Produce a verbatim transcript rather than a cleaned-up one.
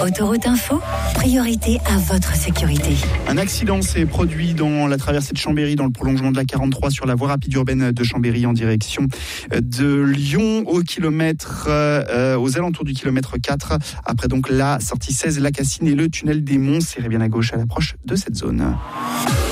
Autoroute Info, priorité à votre sécurité. Un accident s'est produit dans la traversée de Chambéry, dans le prolongement de la quarante-trois sur la voie rapide urbaine de Chambéry en direction de Lyon, au kilomètre, euh, aux alentours du kilomètre quatre. Après donc la sortie seize, la Cassine et le tunnel des Monts, serré bien à gauche à l'approche de cette zone.